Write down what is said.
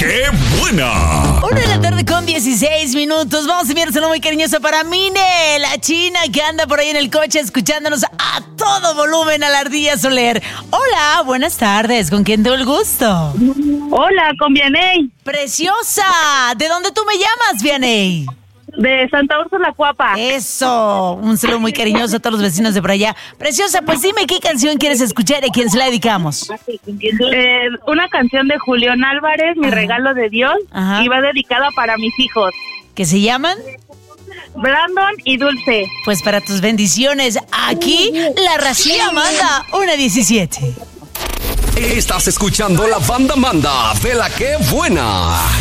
¡Qué buena! 1:16 Vamos a enviar un saludo muy cariñoso para Mine, la china que anda por ahí en el coche escuchándonos a todo volumen a la ardilla Soler. Hola, buenas tardes. ¿Con quién tengo el gusto? Hola, con Vianey. ¡Preciosa! ¿De dónde tú me llamas, Vianey? De Santa Úrsula, Cuapa. Eso, un saludo muy cariñoso a todos los vecinos de por allá. Preciosa, pues dime qué canción quieres escuchar y a quién se la dedicamos. Una canción de Julián Álvarez, Mi regalo de Dios, y va dedicada para mis hijos. ¿Qué se llaman? Brandon y Dulce. Pues para tus bendiciones, aquí la Racía manda 1:17. Estás escuchando la banda manda de la ¡Qué buena!